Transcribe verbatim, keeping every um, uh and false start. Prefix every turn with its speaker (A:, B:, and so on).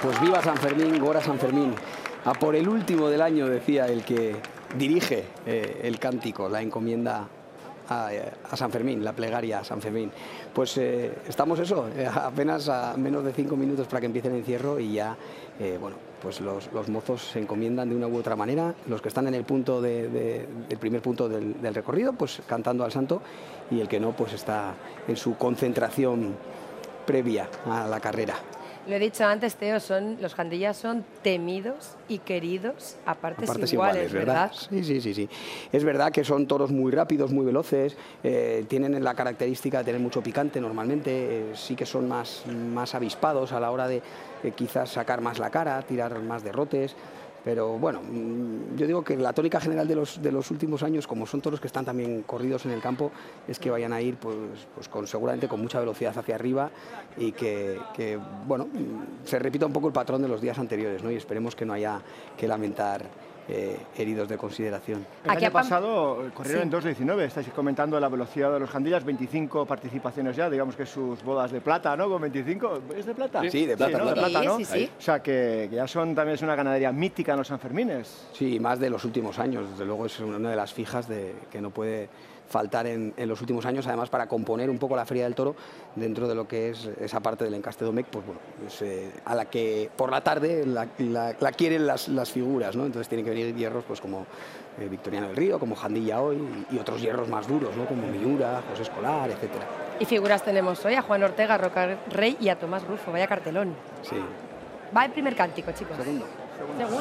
A: Pues viva San Fermín, Gora San Fermín. A por el último del año, decía el que dirige eh, el cántico, la encomienda a, a San Fermín, la plegaria a San Fermín. Pues eh, estamos eso, eh, apenas a menos de cinco minutos para que empiece el encierro y ya, eh, bueno, pues los, los mozos se encomiendan de una u otra manera, los que están en el punto de, de, del primer punto del, del recorrido, pues cantando al santo, y el que no, pues está en su concentración previa a la carrera.
B: Lo he dicho antes, Teo, son, los jandillas son temidos y queridos a partes,
A: a partes
B: iguales,
A: iguales, ¿verdad?
B: ¿verdad?
A: Sí, sí, sí, sí. Es verdad que son toros muy rápidos, muy veloces, eh, tienen la característica de tener mucho picante normalmente, eh, sí que son más, más avispados a la hora de eh, quizás sacar más la cara, tirar más derrotes. Pero bueno, yo digo que la tónica general de los, de los últimos años, como son toros que están también corridos en el campo, es que vayan a ir pues, pues con, seguramente con mucha velocidad hacia arriba y que, que bueno, se repita un poco el patrón de los días anteriores, ¿no? Y esperemos que no haya que lamentar eh, heridos de consideración.
C: El
B: Aquí
C: año
B: a Pam-
C: pasado corrieron
B: Sí.
C: en dos diecinueve, estáis comentando la velocidad de los jandillas, veinticinco participaciones ya, digamos que sus bodas de plata, ¿no? Con veinticinco, ¿es de plata?
A: Sí, de plata,
C: ¿no? De
A: plata.
C: plata, ¿no?
B: Sí, sí, sí.
C: O sea que, que ya son, también es una ganadería mítica en los Sanfermines.
A: Sí, más de los últimos años, desde luego es una de las fijas de, que no puede faltar en, en los últimos años, además para componer un poco la Feria del Toro dentro de lo que es esa parte del encaste Domecq, pues bueno, es, eh, a la que por la tarde la, la, la quieren las, las figuras, ¿no? Entonces tienen que venir hierros pues como eh, Victoriano del Río, como Jandilla hoy y, y otros hierros más duros, ¿no? Como Miura, José Escolar, etcétera.
B: Y figuras tenemos hoy a Juan Ortega, Roca Rey y a Tomás Rufo. Vaya cartelón.
A: Sí.
B: Va el primer cántico, chicos.
A: Segundo.
B: Segundo.